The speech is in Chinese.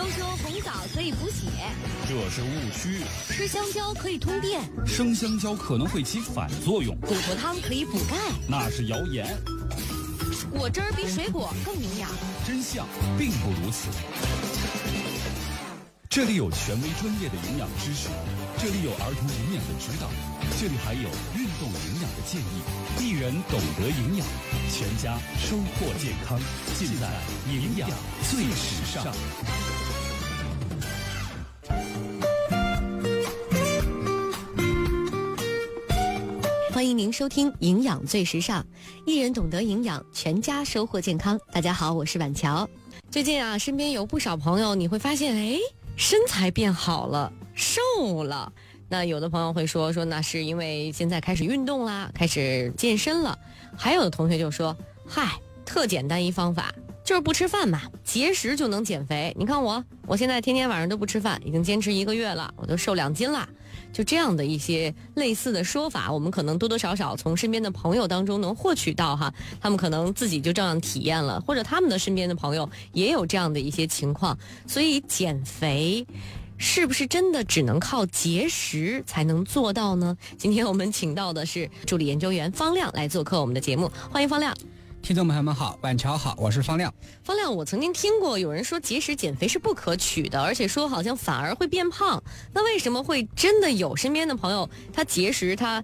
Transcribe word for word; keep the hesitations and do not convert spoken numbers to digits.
都说红枣可以补血， 这是误区。 吃香蕉可以通电， 生香蕉可能会起反作用。 骨头汤可以补钙， 那是谣言。 果汁儿比水果更营养， 真相并不如此。这里有权威专业的营养知识，这里有儿童营养的指导，这里还有运动营养的建议。一人懂得营养，全家收获健康，尽在营养最时尚。 欢迎您收听《营养最时尚》，一人懂得营养，全家收获健康。大家好，我是婉乔。最近啊，身边有不少朋友，你会发现，哎，身材变好了，瘦了。那有的朋友会说，说那是因为现在开始运动啦，开始健身了。还有的同学就说，嗨，特简单一方法，就是不吃饭嘛，节食就能减肥。你看我，我现在天天晚上都不吃饭，已经坚持一个月了，我都瘦两斤啦。就这样的一些类似的说法，我们可能多多少少从身边的朋友当中能获取到哈，他们可能自己就这样体验了，或者他们的身边的朋友也有这样的一些情况。所以减肥是不是真的只能靠节食才能做到呢？今天我们请到的是助理研究员方亮来做客我们的节目，欢迎方亮。 听众朋友们好，晚乔好，我是方亮。 方亮，我曾经听过有人说节食减肥是不可取的，而且说好像反而会变胖。那为什么会真的有身边的朋友他节食他